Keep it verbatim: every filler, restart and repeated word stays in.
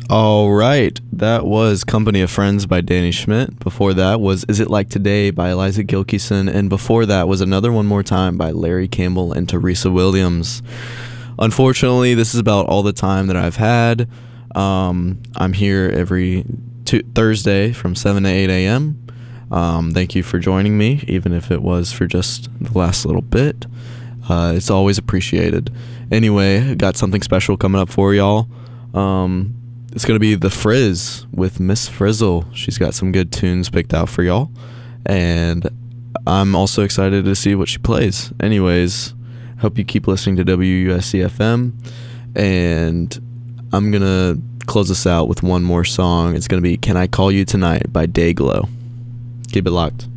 All right, that was Company of Friends by Danny Schmidt. Before that was Is It Like Today by Eliza Gilkyson. And before that was Another One More Time by Larry Campbell and Teresa Williams. Unfortunately, this is about all the time that I've had. Um, I'm here every two, Thursday from seven to eight a.m. Um, thank you for joining me, even if it was for just the last little bit. Uh, it's always appreciated. Anyway, got something special coming up for y'all. Um... It's going to be The Frizz with Miss Frizzle. She's got some good tunes picked out for y'all. And I'm also excited to see what she plays. Anyways, hope you keep listening to W U S C F M. And I'm going to close this out with one more song. It's going to be Can I Call You Tonight by Dayglow. Keep it locked.